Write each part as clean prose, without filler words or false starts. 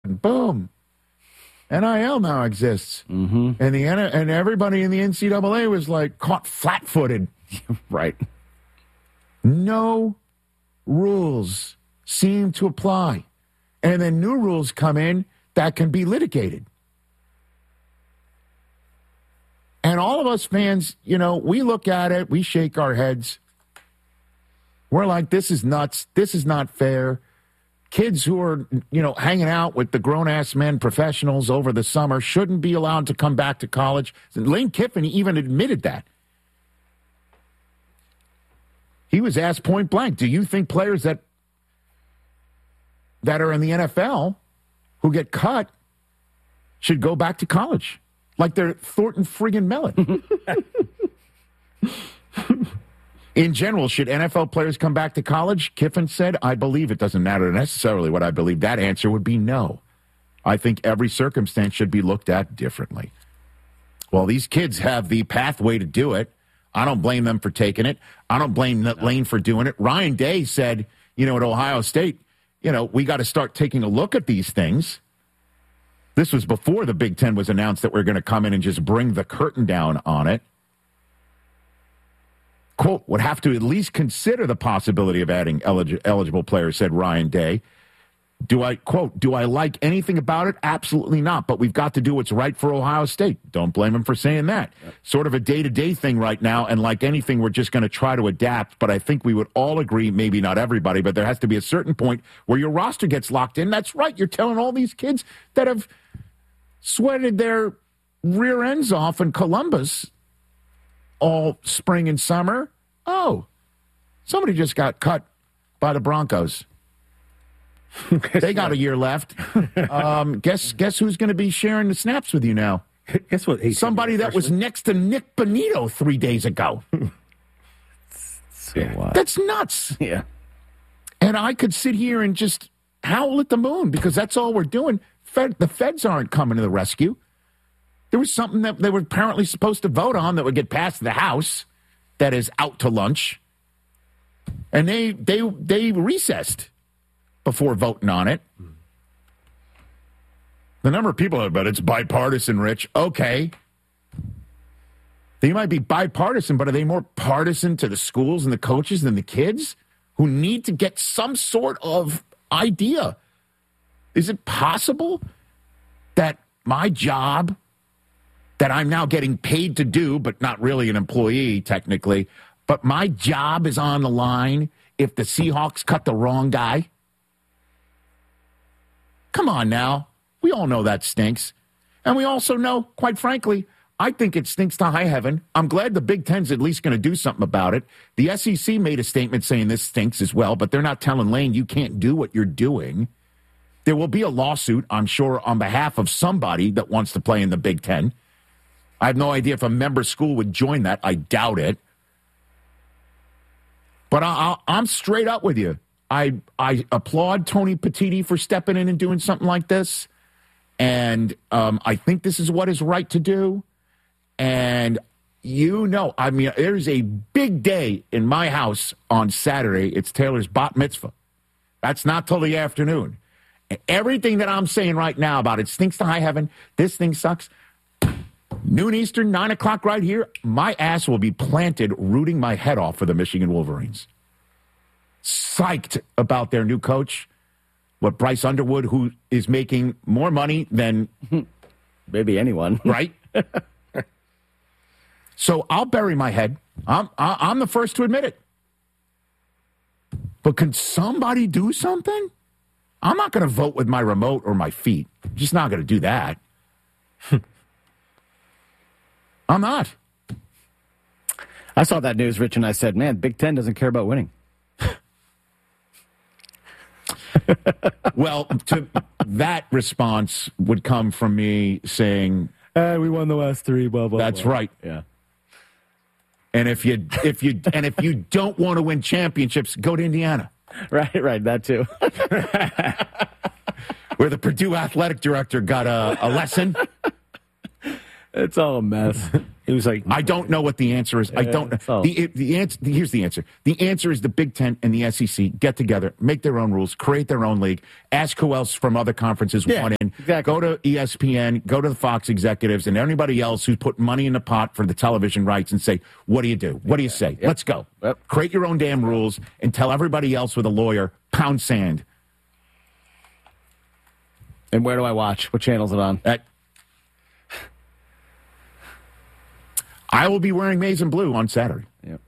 boom, NIL now exists. Mm-hmm. And everybody in the NCAA was like caught flat-footed. Right. No rules seem to apply. And then new rules come in that can be litigated. And all of us fans, we look at it, we shake our heads. We're like, this is nuts. This is not fair. Kids who are, hanging out with the grown-ass men professionals over the summer shouldn't be allowed to come back to college. Lane Kiffin even admitted that. He was asked point blank, do you think players that are in the NFL who get cut should go back to college? Like they're Thornton friggin' Mellon. In general, should NFL players come back to college? Kiffin said, I believe it doesn't matter necessarily what I believe. That answer would be no. I think every circumstance should be looked at differently. Well, these kids have the pathway to do it. I don't blame them for taking it. I don't blame Lane for doing it. Ryan Day said, at Ohio State, we got to start taking a look at these things. This was before the Big Ten was announced that we're going to come in and just bring the curtain down on it. Quote, would have to at least consider the possibility of adding eligible players, said Ryan Day. Do I like anything about it? Absolutely not. But we've got to do what's right for Ohio State. Don't blame him for saying that. Yep. Sort of a day-to-day thing right now. And like anything, we're just going to try to adapt. But I think we would all agree, maybe not everybody, but there has to be a certain point where your roster gets locked in. That's right. You're telling all these kids that have sweated their rear ends off in Columbus all spring and summer. Oh, somebody just got cut by the Broncos. They got a year left. Guess who's going to be sharing the snaps with you now? Guess what? Somebody that was next to Nick Bonito 3 days ago. That's nuts. Yeah. And I could sit here and just howl at the moon because that's all we're doing. The feds aren't coming to the rescue. There was something that they were apparently supposed to vote on that would get passed the House that is out to lunch. And they recessed before voting on it. The number of people, but it's bipartisan, Rich. Okay. They might be bipartisan, but are they more partisan to the schools and the coaches than the kids who need to get some sort of idea? Is it possible that my job that I'm now getting paid to do, but not really an employee technically, but my job is on the line if the Seahawks cut the wrong guy? Come on now. We all know that stinks. And we also know, quite frankly, I think it stinks to high heaven. I'm glad the Big Ten's at least going to do something about it. The SEC made a statement saying this stinks as well, but they're not telling Lane you can't do what you're doing. There will be a lawsuit, I'm sure, on behalf of somebody that wants to play in the Big Ten. I have no idea if a member school would join that. I doubt it. But I'm straight up with you. I applaud Tony Petitti for stepping in and doing something like this. And I think this is what is right to do. And there's a big day in my house on Saturday. It's Taylor's bat mitzvah. That's not till the afternoon. And everything that I'm saying right now about it stinks to high heaven, this thing sucks, noon Eastern, 9 o'clock right here, my ass will be planted rooting my head off for the Michigan Wolverines. Psyched about their new coach, what Bryce Underwood, who is making more money than maybe anyone, right? So I'll bury my head. I'm the first to admit it. But can somebody do something? I'm not going to vote with my remote or my feet. I'm just not going to do that. I'm not. I saw that news, Rich, and I said, man, Big Ten doesn't care about winning. Well, that response would come from me saying, we won the last three, blah, blah, that's blah. right. Yeah. And if you don't want to win championships, go to Indiana. Right, that too. Where the Purdue athletic director got a lesson. It's all a mess. He was like, I don't know what the answer is. I don't know. Here's the answer. The answer is the Big Ten and the SEC get together, make their own rules, create their own league, ask who else from other conferences want in. Exactly. Go to ESPN, go to the Fox executives, and anybody else who's put money in the pot for the television rights and say, what do you do? What do you say? Let's go. Create your own damn rules and tell everybody else with a lawyer, pound sand. And where do I watch? What channel is it on? I will be wearing maize and blue on Saturday. Yep.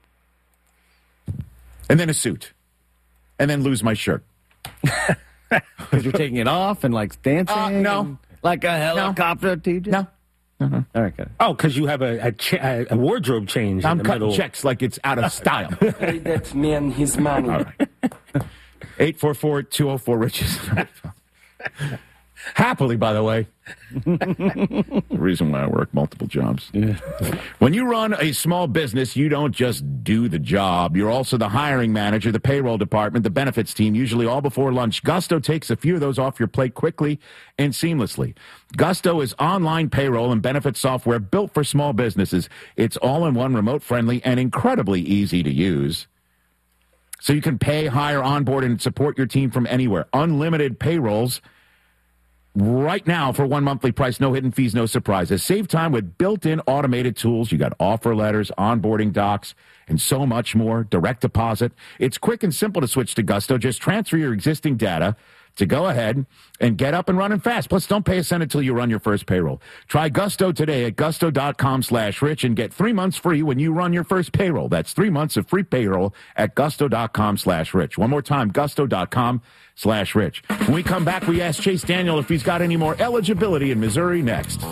And then a suit. And then lose my shirt. Because you're taking it off and like dancing? No. Like a helicopter, TJ? No. All right, good. Oh, because you have a wardrobe change. I'm in the cutting middle. checks like it's out of style. Pay that man his money. All right. 844-204-RICHES. Happily, by the way. The reason why I work multiple jobs. Yeah. When you run a small business, you don't just do the job. You're also the hiring manager, the payroll department, the benefits team, usually all before lunch. Gusto takes a few of those off your plate quickly and seamlessly. Gusto is online payroll and benefits software built for small businesses. It's all-in-one, remote-friendly, and incredibly easy to use. So you can pay, hire, onboard, and support your team from anywhere. Unlimited payrolls right now for one monthly price, no hidden fees, no surprises. Save time with built-in automated tools. You got offer letters, onboarding docs, and so much more. Direct deposit. It's quick and simple to switch to Gusto. Just transfer your existing data to go ahead and get up and running fast. Plus, don't pay a cent until you run your first payroll. Try Gusto today at gusto.com/rich and get 3 months free when you run your first payroll. That's 3 months of free payroll at gusto.com/rich. One more time, gusto.com/rich. When we come back, we ask Chase Daniel if he's got any more eligibility in Missouri next.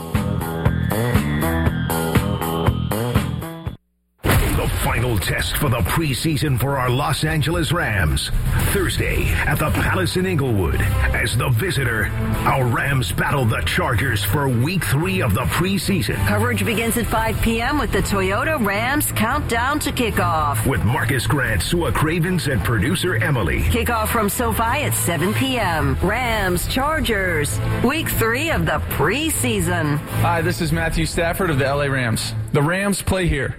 Final test for the preseason for our Los Angeles Rams. Thursday at the Palace in Inglewood. As the visitor, our Rams battle the Chargers for Week 3 of the preseason. Coverage begins at 5 p.m. with the Toyota Rams Countdown to Kickoff. With Marcus Grant, Sua Cravens, and producer Emily. Kickoff from SoFi at 7 p.m. Rams Chargers, Week 3 of the preseason. Hi, this is Matthew Stafford of the LA Rams. The Rams play here.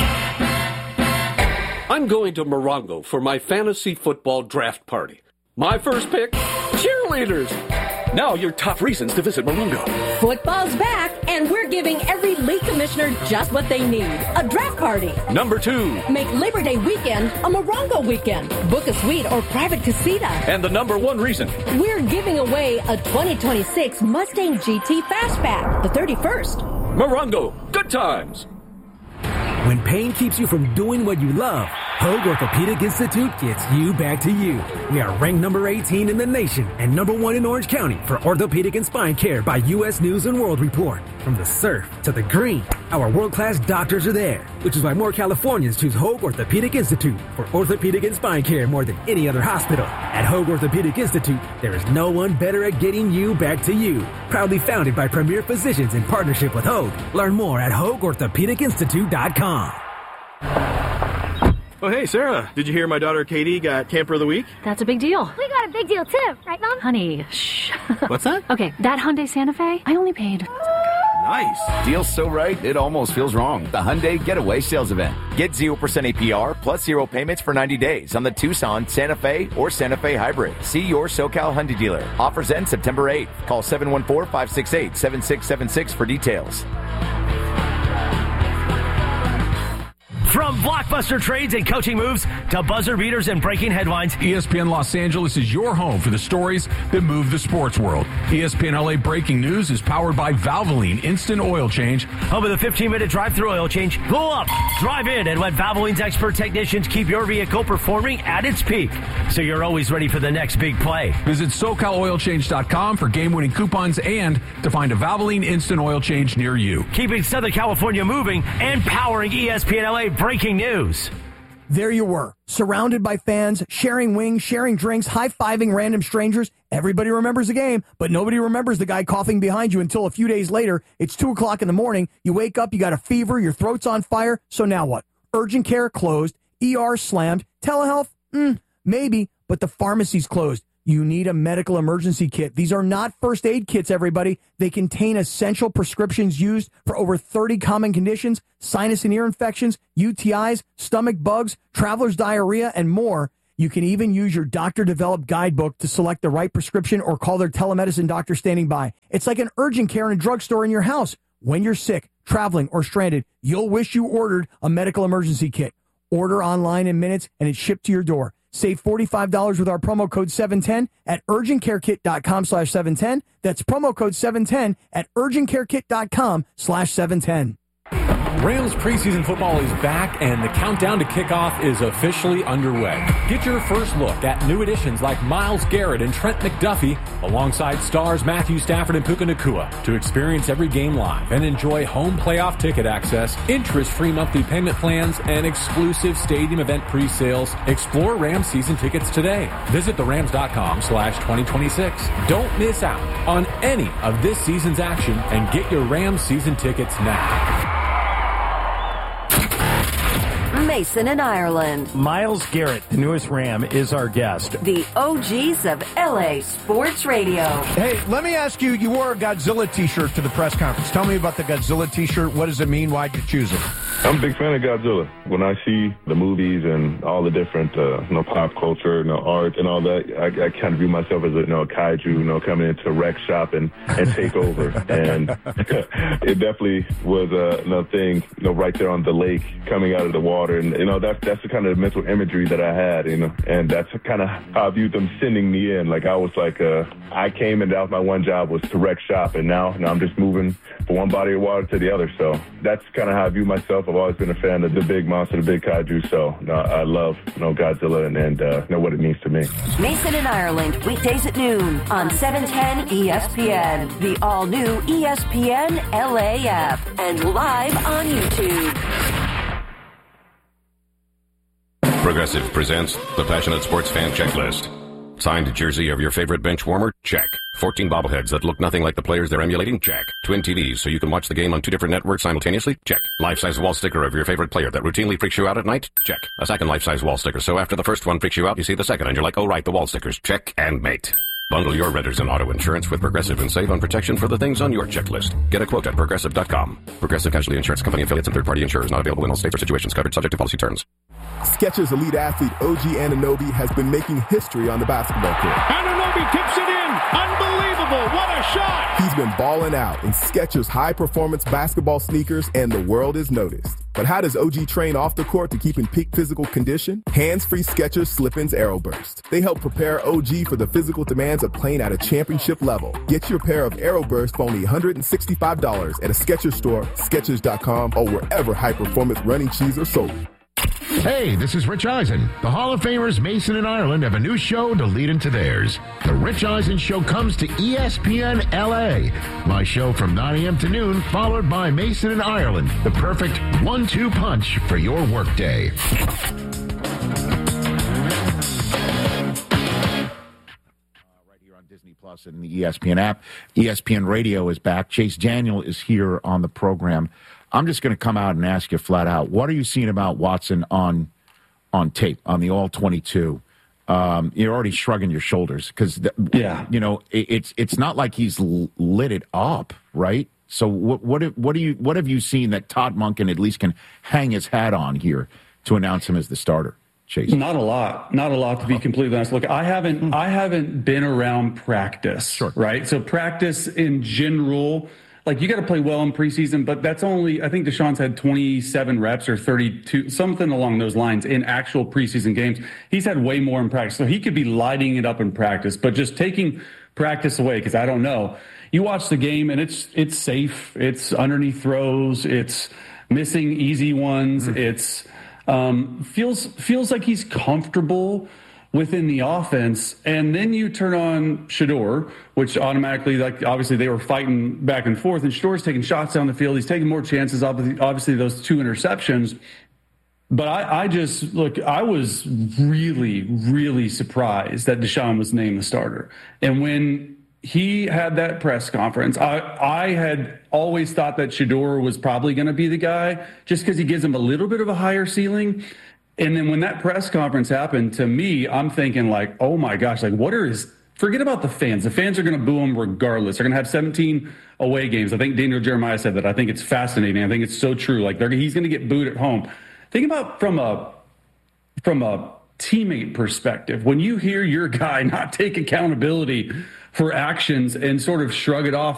I'm going to Morongo for my fantasy football draft party. My first pick, cheerleaders. Now your top reasons to visit Morongo. Football's back, and we're giving every league commissioner just what they need. A draft party. Number 2. Make Labor Day weekend a Morongo weekend. Book a suite or private casita. And the number 1 reason. We're giving away a 2026 Mustang GT Fastback, the 31st. Morongo, good times. When pain keeps you from doing what you love, Hoag Orthopedic Institute gets you back to you. We are ranked number 18 in the nation and number 1 in Orange County for orthopedic and spine care by U.S. News and World Report. From the surf to the green, our world-class doctors are there, which is why more Californians choose Hoag Orthopedic Institute for orthopedic and spine care more than any other hospital. At Hoag Orthopedic Institute, there is no one better at getting you back to you. Proudly founded by premier physicians in partnership with Hoag. Learn more at HoagOrthopedicInstitute.com. Oh, hey, Sarah. Did you hear my daughter Katie got Camper of the Week? That's a big deal. We got a big deal, too. Right, Mom? Honey, shh. What's that? Okay, that Hyundai Santa Fe, I only paid. Nice. Deal's so right, it almost feels wrong. The Hyundai Getaway Sales Event. Get 0% APR plus 0 payments for 90 days on the Tucson, Santa Fe, or Santa Fe Hybrid. See your SoCal Hyundai dealer. Offers end September 8th. Call 714-568-7676 for details. From blockbuster trades and coaching moves to buzzer beaters and breaking headlines, ESPN Los Angeles is your home for the stories that move the sports world. ESPN LA Breaking News is powered by Valvoline Instant Oil Change. Home of the 15-minute drive-through oil change. Pull up, drive in, and let Valvoline's expert technicians keep your vehicle performing at its peak, so you're always ready for the next big play. Visit SoCalOilChange.com for game-winning coupons and to find a Valvoline Instant Oil Change near you. Keeping Southern California moving and powering ESPN LA Breaking News. There you were, surrounded by fans, sharing wings, sharing drinks, high-fiving random strangers. Everybody remembers the game, but nobody remembers the guy coughing behind you until a few days later. It's 2 o'clock in the morning. You wake up, you got a fever, your throat's on fire. So now what? Urgent care closed, ER slammed, telehealth? Maybe, but the pharmacy's closed. You need a medical emergency kit. These are not first aid kits, everybody. They contain essential prescriptions used for over 30 common conditions, sinus and ear infections, UTIs, stomach bugs, traveler's diarrhea, and more. You can even use your doctor-developed guidebook to select the right prescription or call their telemedicine doctor standing by. It's like an urgent care in a drugstore in your house. When you're sick, traveling, or stranded, you'll wish you ordered a medical emergency kit. Order online in minutes, and it's shipped to your door. Save $45 with our promo code 710 at urgentcarekit.com/710. That's promo code 710 at urgentcarekit.com/710. Rams preseason football is back, and the countdown to kickoff is officially underway. Get your first look at new additions like Myles Garrett and Trent McDuffie, alongside stars Matthew Stafford and Puka Nacua, to experience every game live and enjoy home playoff ticket access, interest-free monthly payment plans, and exclusive stadium event pre-sales. Explore Rams season tickets today. Visit therams.com/2026. Don't miss out on any of this season's action and get your Rams season tickets now. Mason in Ireland. Myles Garrett, the newest Ram, is our guest. The OGs of LA Sports Radio. Hey, let me ask you, you wore a Godzilla t-shirt to the press conference. Tell me about the Godzilla t-shirt. What does it mean? Why'd you choose it? I'm a big fan of Godzilla. When I see the movies and all the different, pop culture, art and all that, I kind of view myself as a kaiju, coming into a wreck shop and take over. And it definitely was another thing, right there on the lake, coming out of the water. And, that's the kind of mental imagery that I had, and that's kind of how I viewed them sending me in. Like, I was like, I came and that was my one job, was to wreck shop. And now I'm just moving from one body of water to the other. So that's kind of how I view myself. I've always been a fan of the big monster, the big kaiju. So I love, Godzilla and know what it means to me. Mason in Ireland, weekdays at noon on 710 ESPN, the all-new ESPN LA app, and live on YouTube. Progressive presents the Passionate Sports Fan Checklist. Signed jersey of your favorite bench warmer? Check. 14 bobbleheads that look nothing like the players they're emulating? Check. Twin TVs so you can watch the game on 2 different networks simultaneously? Check. Life-size wall sticker of your favorite player that routinely freaks you out at night? Check. A second life-size wall sticker so after the first one freaks you out, you see the second and you're like, oh right, the wall stickers. Check and mate. Bundle your renters and auto insurance with Progressive and save on protection for the things on your checklist. Get a quote at Progressive.com. Progressive Casualty Insurance Company affiliates and third-party insurers not available in all states or situations covered subject to policy terms. Skechers elite athlete OG Anunoby has been making history on the basketball court. Anunoby tips it in. Unbelievable. What a shot. He's been balling out in Skechers high-performance basketball sneakers, and the world is noticed. But how does OG train off the court to keep in peak physical condition? Hands-free Skechers Slip-ins Aeroburst. They help prepare OG for the physical demands of playing at a championship level. Get your pair of Aeroburst for only $165 at a Skechers store, Skechers.com, or wherever high-performance running shoes are sold. Hey, this is Rich Eisen. The Hall of Famers Mason and Ireland have a new show to lead into theirs. The Rich Eisen Show comes to ESPN LA. My show from 9 a.m. to noon, followed by Mason and Ireland, the perfect 1-2 punch for your workday. Right here on Disney Plus and the ESPN app. ESPN Radio is back. Chase Daniel is here on the program. I'm just going to come out and ask you flat out, what are you seeing about Watson on tape, on the All-22? You're already shrugging your shoulders because, it's not like he's lit it up, right? So what have you seen that Todd Monken at least can hang his hat on here to announce him as the starter? Chase? Not a lot to be completely honest. Look, I haven't been around practice, sure, right? So practice in general, like, you got to play well in preseason, but that's only, I think Deshaun's had 27 reps or 32, something along those lines in actual preseason games. He's had way more in practice. So he could be lighting it up in practice, but just taking practice away, because I don't know. You watch the game and it's safe. It's underneath throws. It's missing easy ones. It's feels like he's comfortable within the offense. And then you turn on Shedeur, which automatically, like, obviously they were fighting back and forth, and Shedeur's taking shots down the field. He's taking more chances, obviously those 2 interceptions. But I was really, really surprised that Deshaun was named the starter. And when he had that press conference, I had always thought that Shedeur was probably going to be the guy, just because he gives him a little bit of a higher ceiling. And then when that press conference happened, to me, I'm thinking, like, oh my gosh, like, forget about the fans. The fans are going to boo him regardless. They're going to have 17 away games. I think Daniel Jeremiah said that. I think it's fascinating. I think it's so true. Like, he's going to get booed at home. Think about from a teammate perspective. When you hear your guy not take accountability for actions and sort of shrug it off